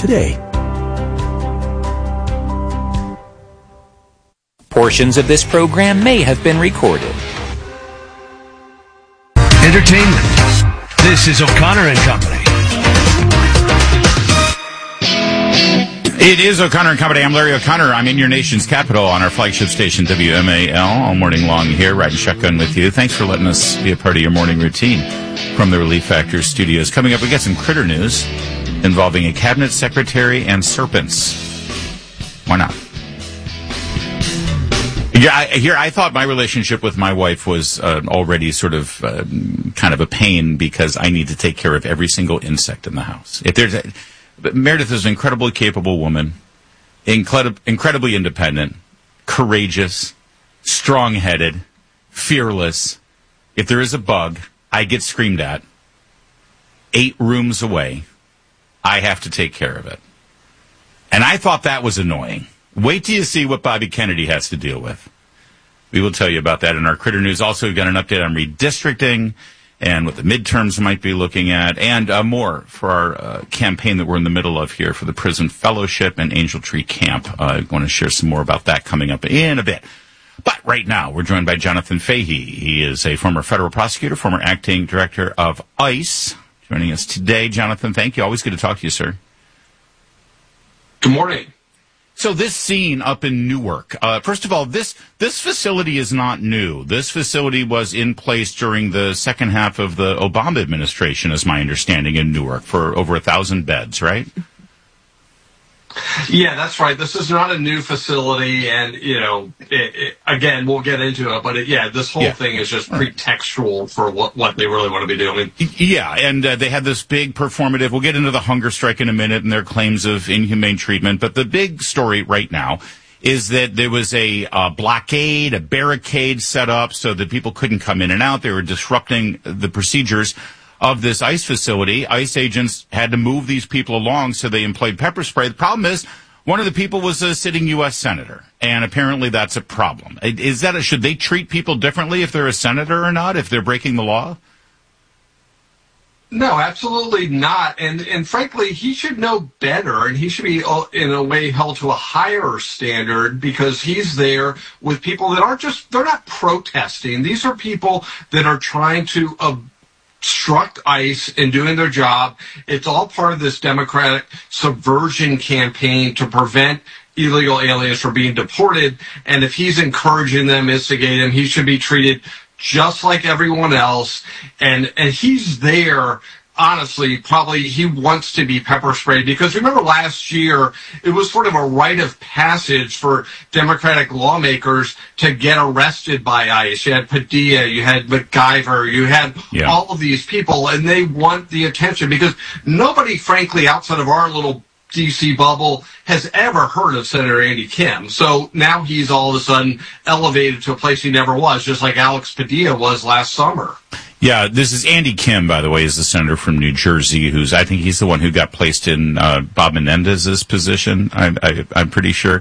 today. Portions of this program may have been recorded. Entertainment. This is O'Connor and Company. It is O'Connor and Company. I'm Larry O'Connor. I'm in your nation's capital on our flagship station, WMAL, all morning long here, riding shotgun with you. Thanks for letting us be a part of your morning routine from the Relief Factor studios. Coming up, we got some critter news involving a cabinet secretary and serpents. Why not? Yeah, I thought my relationship with my wife was already sort of kind of a pain because I need to take care of every single insect in the house. Meredith is an incredibly capable woman, incredibly independent, courageous, strong-headed, fearless. If there is a bug, I get screamed at. 8 rooms away, I have to take care of it. And I thought that was annoying. Wait till you see what Bobby Kennedy has to deal with. We will tell you about that in our critter news. Also, we've got an update on redistricting and what the midterms might be looking at, and more for our campaign that we're in the middle of here for the Prison Fellowship and Angel Tree Camp. I want to share some more about that coming up in a bit. But right now, we're joined by Jonathan Fahey. He is a former federal prosecutor, former acting director of ICE. Joining us today, Jonathan, thank you. Always good to talk to you, sir. Good morning. So this scene up in Newark, first of all, this facility is not new. This facility was in place during the second half of the Obama administration, is my understanding, in Newark for over 1,000 beds, right? Yeah, that's right. This is not a new facility, and, again, we'll get into it, but this whole thing is just pretextual for what they really want to be doing. Yeah, and they had this big performative, we'll get into the hunger strike in a minute and their claims of inhumane treatment, but the big story right now is that there was a blockade, a barricade set up so that people couldn't come in and out. They were disrupting the procedures of this ICE facility. ICE agents had to move these people along, so they employed pepper spray. The problem is, one of the people was a sitting U.S. senator, and apparently that's a problem. Should they treat people differently if they're a senator or not, if they're breaking the law? No, absolutely not. And frankly, he should know better, and he should be, in a way, held to a higher standard because he's there with people that they're not protesting. These are people that are trying to obstruct ICE in doing their job. It's all part of this Democratic subversion campaign to prevent illegal aliens from being deported. And if he's encouraging them, instigating them, he should be treated just like everyone else. And he's there. Honestly, probably he wants to be pepper sprayed because remember last year, it was sort of a rite of passage for Democratic lawmakers to get arrested by ICE. You had Padilla, you had MacGyver, you had all of these people, and they want the attention because nobody, frankly, outside of our little D.C. bubble has ever heard of Senator Andy Kim. So now he's all of a sudden elevated to a place he never was, just like Alex Padilla was last summer. Yeah, this is Andy Kim, by the way, is the senator from New Jersey, I think he's the one who got placed in Bob Menendez's position, I'm pretty sure.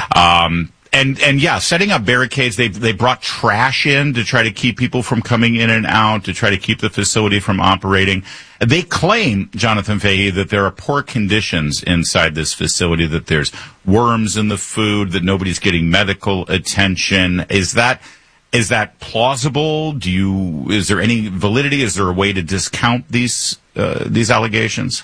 Setting up barricades, they brought trash in to try to keep people from coming in and out, to try to keep the facility from operating. They claim, Jonathan Fahey, that there are poor conditions inside this facility, that there's worms in the food, that nobody's getting medical attention. Is that plausible? Is there any validity? Is there a way to discount these allegations?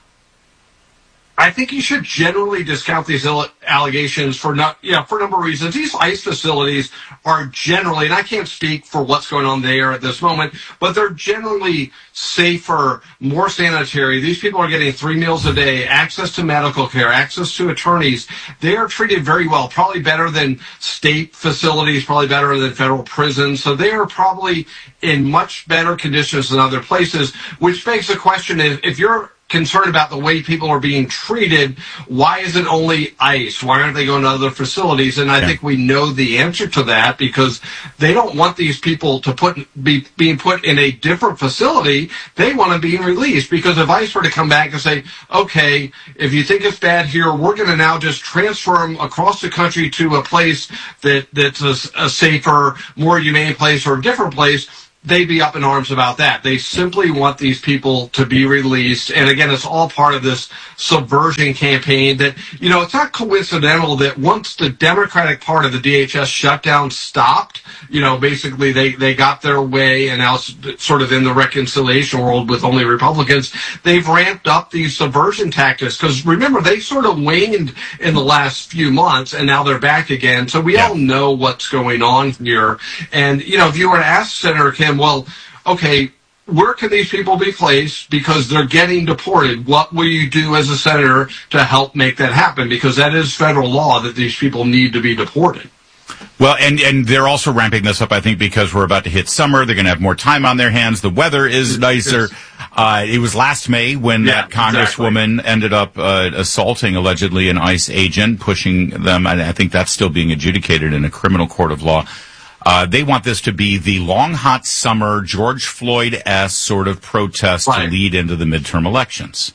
I think you should generally discount these allegations for a number of reasons. These ICE facilities are generally, and I can't speak for what's going on there at this moment, but they're generally safer, more sanitary. These people are getting 3 meals a day, access to medical care, access to attorneys. They are treated very well, probably better than state facilities, probably better than federal prisons. So they are probably in much better conditions than other places, which begs the question, if you're concerned about the way people are being treated, why is it only ICE? Why aren't they going to other facilities? And I think we know the answer to that because they don't want these people to be being put in a different facility. They want to be released because if ICE were to come back and say, okay, if you think it's bad here, we're going to now just transfer them across the country to a place that's a safer, more humane place or a different place, they'd be up in arms about that. They simply want these people to be released. And again, it's all part of this subversion campaign that, it's not coincidental that once the Democratic part of the DHS shutdown stopped, basically they got their way, and now it's sort of in the reconciliation world with only Republicans. They've ramped up these subversion tactics because remember, they sort of waned in the last few months and now they're back again. So we all know what's going on here. And, if you were to ask Senator Kim, well, okay, where can these people be placed because they're getting deported? What will you do as a senator to help make that happen? Because that is federal law that these people need to be deported. Well, and they're also ramping this up, I think, because we're about to hit summer. They're going to have more time on their hands. The weather is nicer. It was last May when that congresswoman ended up assaulting, allegedly, an ICE agent, pushing them. And I think that's still being adjudicated in a criminal court of law. They want this to be the long, hot summer, George Floyd-esque sort of protest to lead into the midterm elections.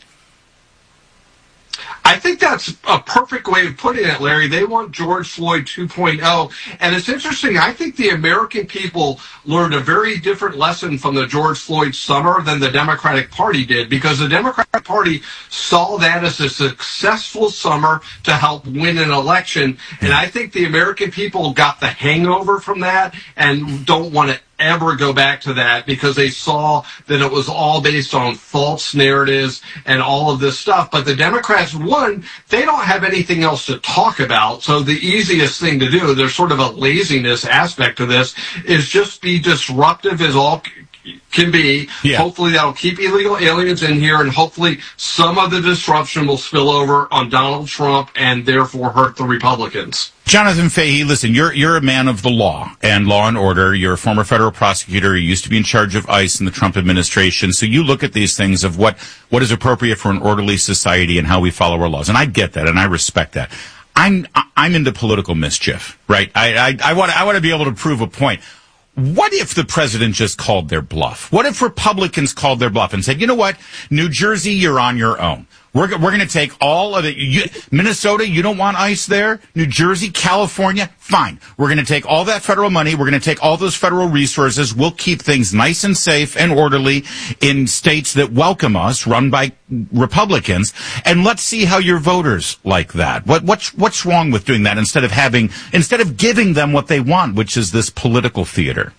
I think that's a perfect way of putting it, Larry. They want George Floyd 2.0. And it's interesting. I think the American people learned a very different lesson from the George Floyd summer than the Democratic Party did, because the Democratic Party saw that as a successful summer to help win an election. And I think the American people got the hangover from that and don't want to ever go back to that because they saw that it was all based on false narratives and all of this stuff. But the Democrats, one, they don't have anything else to talk about. So the easiest thing to do, there's sort of a laziness aspect to this, is just be disruptive as all can be. Yeah. Hopefully that'll keep illegal aliens in here, and hopefully some of the disruption will spill over on Donald Trump and therefore hurt the Republicans. Jonathan Fahey, listen, you're a man of the law and law and order. You're a former federal prosecutor. You used to be in charge of ICE in the Trump administration. So you look at these things of what is appropriate for an orderly society and how we follow our laws. And I get that, and I respect that. I'm into political mischief, right? I want to be able to prove a point. What if the president just called their bluff? What if Republicans called their bluff and said, you know what, New Jersey, you're on your own. We're going to take all of it. Minnesota, you don't want ICE there? New Jersey, California, fine. We're going to take all that federal money. We're going to take all those federal resources. We'll keep things nice and safe and orderly in states that welcome us, run by Republicans. And let's see how your voters like that. What's wrong with doing that instead of giving them what they want, which is this political theater?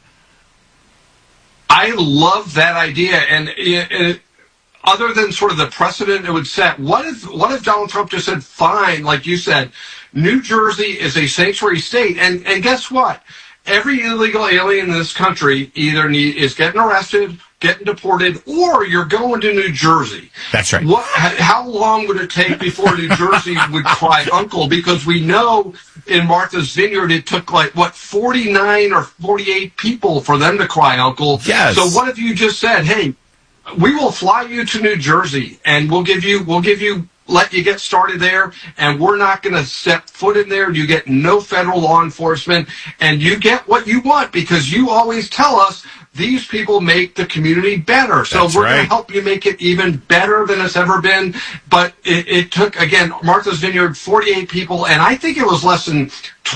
I love that idea. And other than sort of the precedent it would set, what if Donald Trump just said, fine, like you said, New Jersey is a sanctuary state, and guess what? Every illegal alien in this country either is getting arrested, getting deported, or you're going to New Jersey. That's right. How long would it take before New Jersey would cry uncle? Because we know in Martha's Vineyard it took 49 or 48 people for them to cry uncle. Yes. So what if you just said, hey, we will fly you to New Jersey, and we'll let you get started there, and we're not going to set foot in there. You get no federal law enforcement, and you get what you want because you always tell us these people make the community better. So we're going to help you make it even better than it's ever been. But it took, again, Martha's Vineyard, 48 people, and I think it was less than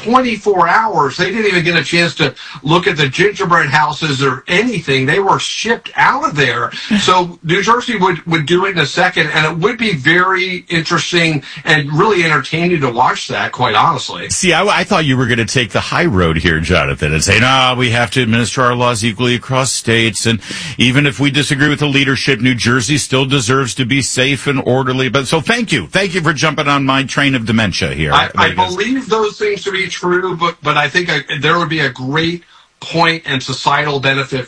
24 hours. They didn't even get a chance to look at the gingerbread houses or anything. They were shipped out of there. So New Jersey would do it in a second, and it would be very interesting and really entertaining to watch that, quite honestly. See, I thought you were going to take the high road here, Jonathan, and say, no, we have to administer our laws equally across states, and even if we disagree with the leadership, New Jersey still deserves to be safe and orderly. But so thank you for jumping on my train of dementia here. I believe those things to be true, but I think there would be a great point and societal benefit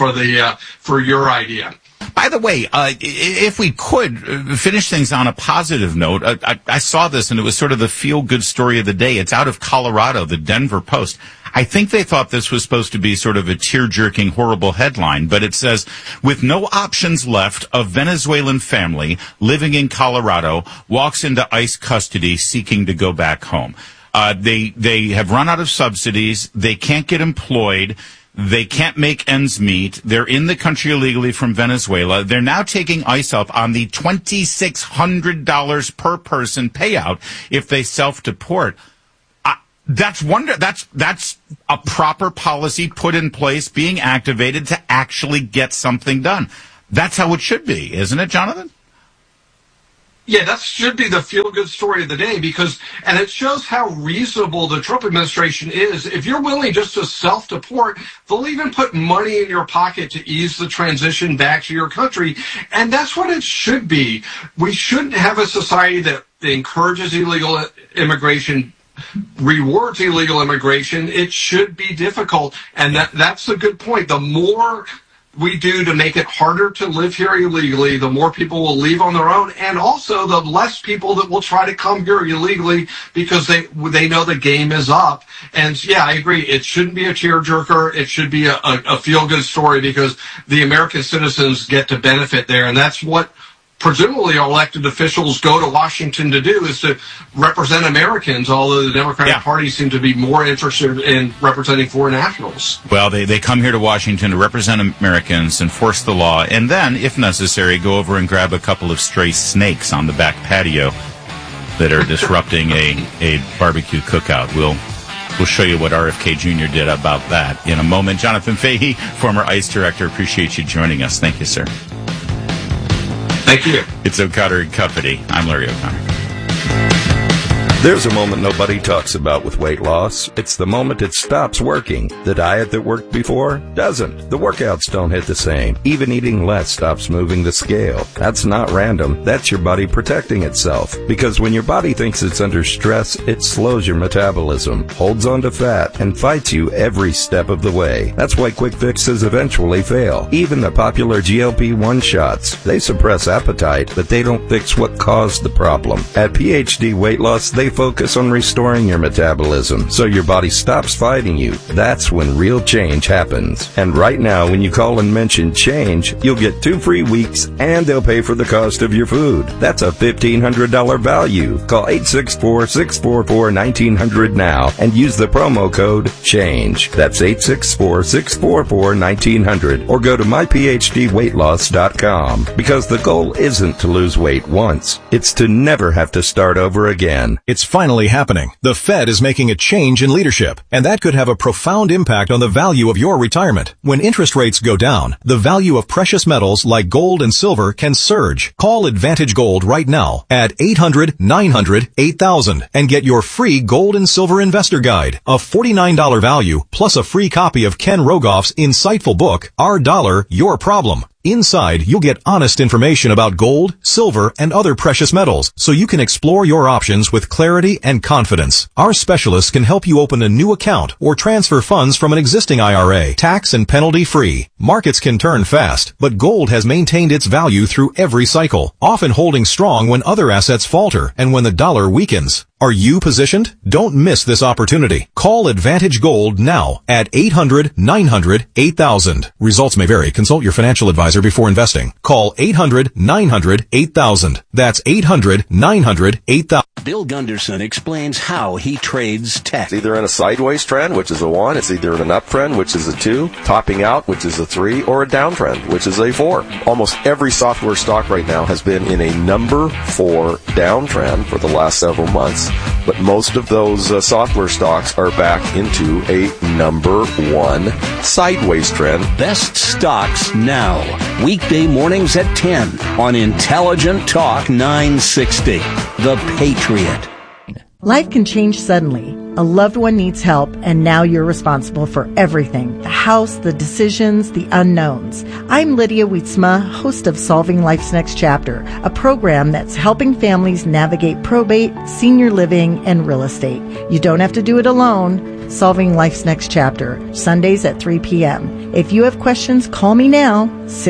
for your idea. By the way, if we could finish things on a positive note, I saw this and it was sort of the feel-good story of the day. It's out of Colorado, the Denver Post. I think they thought this was supposed to be sort of a tear-jerking, horrible headline, but it says, with no options left, a Venezuelan family living in Colorado walks into ICE custody seeking to go back home. They have run out of subsidies. They can't get employed. They can't make ends meet. They're in the country illegally from Venezuela. They're now taking ICE up on the $2,600 per person payout if they self-deport. That's a proper policy put in place, being activated to actually get something done. That's how it should be, isn't it, Jonathan? Yeah, that should be the feel-good story of the day and it shows how reasonable the Trump administration is. If you're willing just to self-deport, they'll even put money in your pocket to ease the transition back to your country. And that's what it should be. We shouldn't have a society that encourages illegal immigration, rewards illegal immigration. It should be difficult. And that's a good point. The more we do to make it harder to live here illegally, the more people will leave on their own, and also the less people that will try to come here illegally because they know the game is up. And yeah, I agree. It shouldn't be a tearjerker. It should be a feel-good story because the American citizens get to benefit there, and that's what presumably our elected officials go to Washington to do, is to represent Americans, although the Democratic Party seem to be more interested in representing foreign nationals. Well, they come here to Washington to represent Americans, enforce the law, and then, if necessary, go over and grab a couple of stray snakes on the back patio that are disrupting a barbecue cookout. We'll show you what RFK Jr. did about that in a moment. Jonathan Fahey, former ICE director, appreciate you joining us. Thank you, sir. Thank you. It's O'Connor and Company. I'm Larry O'Connor. There's a moment nobody talks about with weight loss. It's the moment it stops working. The diet that worked before doesn't. The workouts don't hit the same. Even eating less stops moving the scale. That's not random. That's your body protecting itself. Because when your body thinks it's under stress, it slows your metabolism, holds on to fat, and fights you every step of the way. That's why quick fixes eventually fail. Even the popular GLP-1 shots, they suppress appetite, but they don't fix what caused the problem. At PhD Weight Loss, they focus on restoring your metabolism so your body stops fighting you. That's when real change happens. And right now, when you call and mention change, you'll get 2 free weeks and they'll pay for the cost of your food. That's a $1,500 value. Call 864-644-1900 now and use the promo code CHANGE. That's 864-644-1900 or go to myphdweightloss.com, because the goal isn't to lose weight once. It's to never have to start over again. It's finally happening. The Fed is making a change in leadership, and that could have a profound impact on the value of your retirement. When interest rates go down, the value of precious metals like gold and silver can surge. Call Advantage Gold right now at 800-900-8000 and get your free Gold and Silver Investor Guide, a $49 value, plus a free copy of Ken Rogoff's insightful book, Our Dollar, Your Problem. Inside, you'll get honest information about gold, silver, and other precious metals, so you can explore your options with clarity and confidence. Our specialists can help you open a new account or transfer funds from an existing IRA, tax and penalty free. Markets can turn fast, but gold has maintained its value through every cycle, often holding strong when other assets falter and when the dollar weakens. Are you positioned? Don't miss this opportunity. Call Advantage Gold now at 800-900-8000. Results may vary. Consult your financial advisor before investing. Call 800-900-8000. That's 800-900-8000. Bill Gunderson explains how he trades tech. It's either in a sideways trend, which is a 1. It's either in an uptrend, which is a 2. Topping out, which is a 3. Or a downtrend, which is a 4. Almost every software stock right now has been in a number 4 downtrend for the last several months. But most of those software stocks are back into a number 1 sideways trend. Best stocks now. Weekday mornings at 10 on Intelligent Talk 960. The Patriot. Life can change suddenly. A loved one needs help, and now you're responsible for everything. The house, the decisions, the unknowns. I'm Lydia Wietzma, host of Solving Life's Next Chapter, a program that's helping families navigate probate, senior living, and real estate. You don't have to do it alone. Solving Life's Next Chapter, Sundays at 3 p.m. If you have questions, call me now,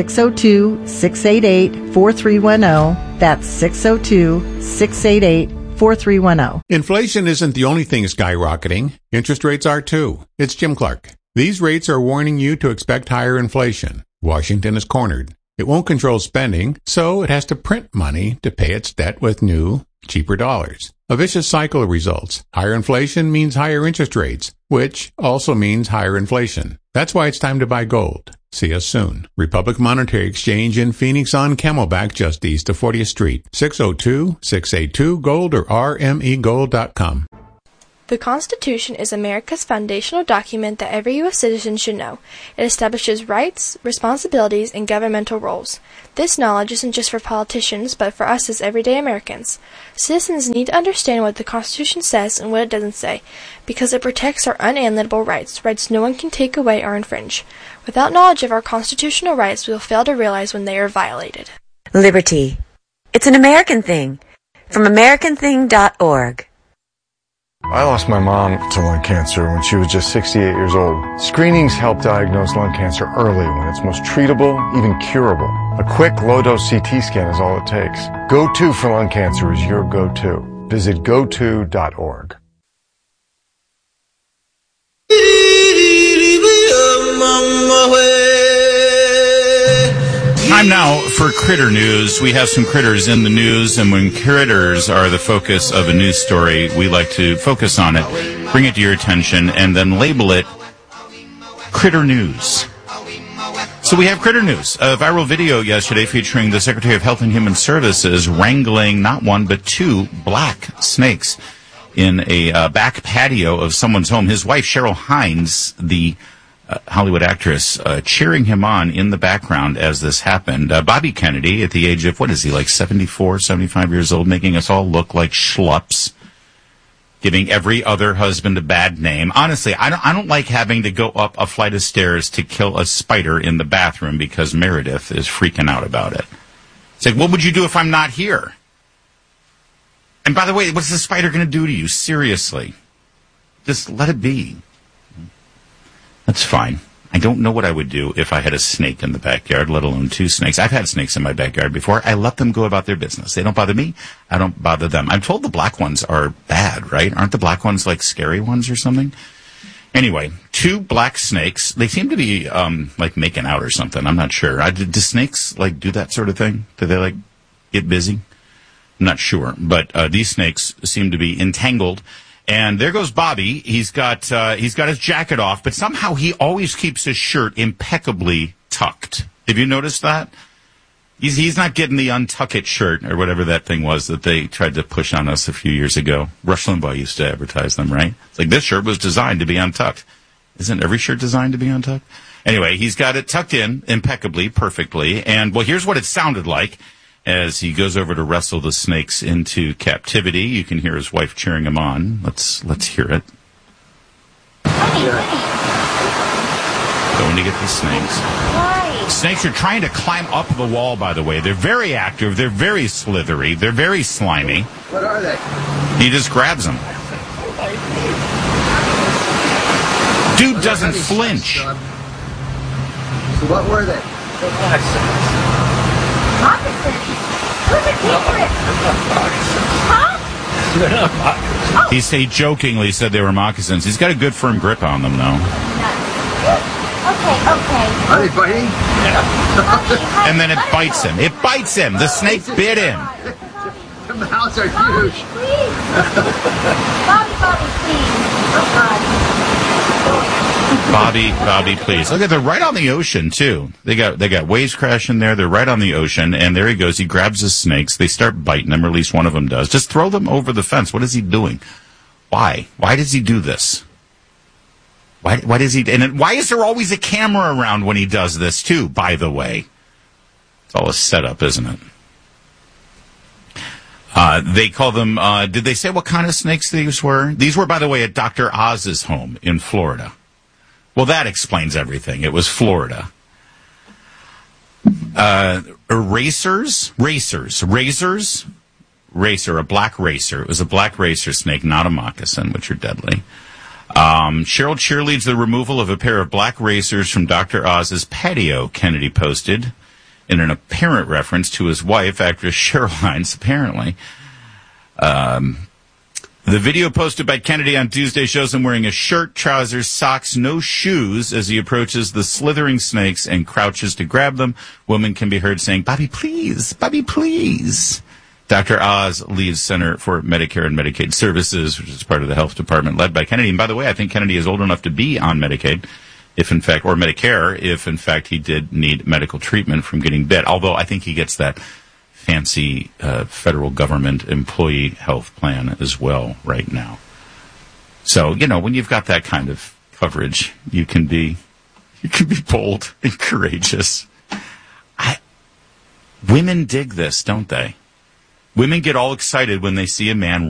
602-688-4310. That's 602-688-4310. 4310. Inflation isn't the only thing skyrocketing. Interest rates are too. It's Jim Clark. These rates are warning you to expect higher inflation. Washington is cornered. It won't control spending, so it has to print money to pay its debt with new, cheaper dollars. A vicious cycle results. Higher inflation means higher interest rates, which also means higher inflation. That's why it's time to buy gold. See us soon. Republic Monetary Exchange in Phoenix on Camelback, just east of 40th Street. 602-682-GOLD or rmegold.com. The The Constitution is America's foundational document that every U.S. citizen should know. It establishes rights, responsibilities, and governmental roles. This knowledge isn't just for politicians, but for us as everyday Americans. Citizens need to understand what the Constitution says and what it doesn't say, because it protects our unalienable rights, rights no one can take away or infringe. Without knowledge of our constitutional rights, we will fail to realize when they are violated. Liberty. It's an American thing. From AmericanThing.org. I lost my mom to lung cancer when she was just 68 years old. Screenings help diagnose lung cancer early when it's most treatable, even curable. A quick, low-dose CT scan is all it takes. Go-To for lung cancer is your go-to. Visit goto.org. Time now for Critter News. We have some critters in the news, and when critters are the focus of a news story, we like to focus on it, bring it to your attention, and then label it Critter News. So we have Critter News, a viral video yesterday featuring the Secretary of Health and Human Services wrangling not one but two black snakes in a back patio of someone's home. His wife, Cheryl Hines, the Hollywood actress, cheering him on in the background as this happened. Bobby Kennedy, at the age of, what is he, like 74, 75 years old, making us all look like schlups, giving every other husband a bad name. Honestly, I don't like having to go up a flight of stairs to kill a spider in the bathroom because Meredith is freaking out about it. It's like, what would you do if I'm not here? And by the way, what's the spider going to do to you? Seriously. Just let it be. That's fine. I don't know what I would do if I had a snake in the backyard, let alone two snakes. I've had snakes in my backyard before. I let them go about their business. They don't bother me. I don't bother them. I'm told the black ones are bad, right? Aren't the black ones like scary ones or something? Anyway, two black snakes. They seem to be like making out or something. I'm not sure. Do snakes like do that sort of thing? Do they like get busy? I'm not sure. But these snakes seem to be entangled. And there goes Bobby. He's got his jacket off, but somehow he always keeps his shirt impeccably tucked. Have you noticed that? He's not getting the untuck it shirt or whatever that thing was that they tried to push on us a few years ago. Rush Limbaugh used to advertise them, right? It's like, this shirt was designed to be untucked. Isn't every shirt designed to be untucked? Anyway, he's got it tucked in impeccably, perfectly. And, well, here's what it sounded like as he goes over to wrestle the snakes into captivity. You can hear his wife cheering him on. Let's hear it. Going to get the snakes. Why? Snakes are trying to climb up the wall, by the way. They're very active. They're very slithery. They're very slimy. What are they? He just grabs them. Dude doesn't flinch. So what were they? Moccasins. Those are different. Huh? He jokingly said they were moccasins. He's got a good firm grip on them, though. Okay. Are they biting? Yeah. And then it bites him. It bites him. The snake bit him. The mouths are huge. Please. Bobby, please. Oh, God. Bobby, please. Look at, they're right on the ocean too. They got waves crashing there. They're right on the ocean, and there he goes. He grabs his snakes. They start biting him, or at least one of them does. Just throw them over the fence. What is he doing? Why? Why does he do this? Why does he? And why is there always a camera around when he does this too? By the way, it's all a setup, isn't it? They call them. Did they say what kind of snakes these were? These were, by the way, at Dr. Oz's home in Florida. Well, that explains everything. It was Florida. Razors, a black racer. It was a black racer snake, not a moccasin, which are deadly. Cheryl cheerleads the removal of a pair of black racers from Dr. Oz's patio, Kennedy posted, in an apparent reference to his wife, actress Cheryl Hines, apparently. The video posted by Kennedy on Tuesday shows him wearing a shirt, trousers, socks, no shoes as he approaches the slithering snakes and crouches to grab them. Woman can be heard saying, Bobby, please. Bobby, please. Dr. Oz leads Center for Medicare and Medicaid Services, which is part of the health department led by Kennedy. And by the way, I think Kennedy is old enough to be on Medicaid, if in fact, or Medicare, if in fact he did need medical treatment from getting bit. Although I think he gets that fancy federal government employee health plan as well right now. So, when you've got that kind of coverage, you can be bold and courageous. Women dig this, don't they? Women get all excited when they see a man